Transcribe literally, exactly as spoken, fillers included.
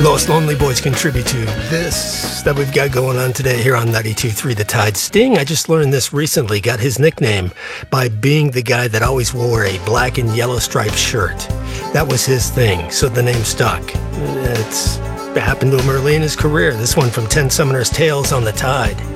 Lost Lonely Boys contribute to this that we've got going on today here on ninety-two point three The Tide. Sting, I just learned this recently, got his nickname by being the guy that always wore a black and yellow striped shirt. That was his thing, so the name stuck. It's, it happened to him early in his career. This one from Ten Summoners Tales on the Tide.